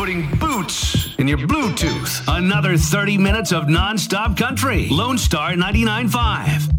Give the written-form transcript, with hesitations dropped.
putting boots in your Bluetooth. Another 30 minutes of non-stop country. Lone Star 99.5.